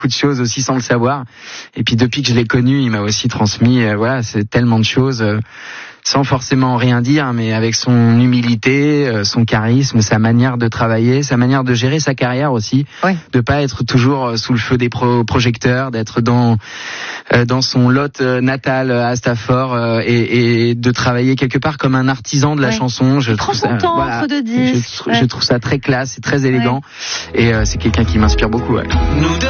de choses aussi sans le savoir. Et puis depuis que je l'ai connu, il m'a aussi transmis, c'est tellement de choses. Sans forcément rien dire, mais avec son humilité, son charisme, sa manière de travailler, sa manière de gérer sa carrière aussi, de pas être toujours sous le feu des projecteurs, d'être dans son lot natal à Stafford et de travailler quelque part comme un artisan de la chanson. Je trouve ça, je trouve ça très classe et très élégant et c'est quelqu'un qui m'inspire beaucoup.